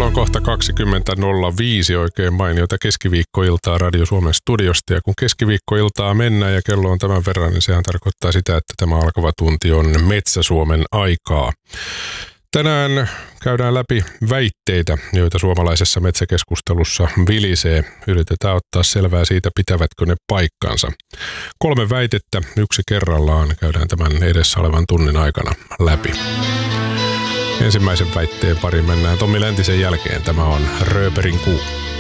Kello on kohta 20.05, oikein mainiota keskiviikkoiltaa Radio Suomen studiosta. Ja kun keskiviikkoiltaa mennään ja kello on tämän verran, niin sehän tarkoittaa sitä, että tämä alkava tunti on Metsä-Suomen aikaa. Tänään käydään läpi väitteitä, joita suomalaisessa metsäkeskustelussa vilisee. Yritetään ottaa selvää siitä, pitävätkö ne paikkansa. 3 väitettä, yksi kerrallaan, käydään tämän edessä olevan tunnin aikana läpi. Ensimmäisen väitteen pariin mennään Tommi Läntisen jälkeen. Tämä on Rööperin kuu.